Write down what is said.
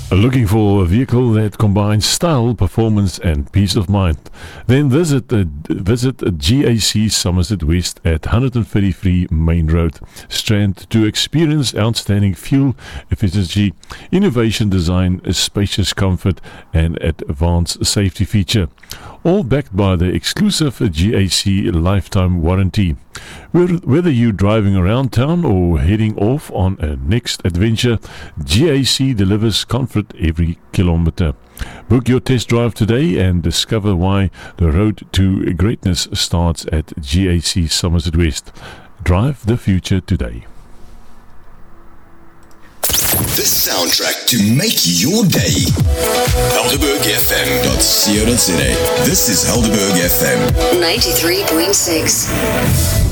Looking for a vehicle that combines style, performance and peace of mind? Then visit GAC Somerset West at 133 Main Road, Strand, to experience outstanding fuel efficiency, innovation design, spacious comfort and advanced safety feature. All backed by the exclusive GAC lifetime warranty. Whether you're driving around town or heading off on a next adventure, GAC delivers comfort every kilometer. Book your test drive today and discover why the road to greatness starts at GAC Somerset West. Drive the future today. The soundtrack to make your day. HelderbergFM.co.za. This is Helderberg FM 93.6.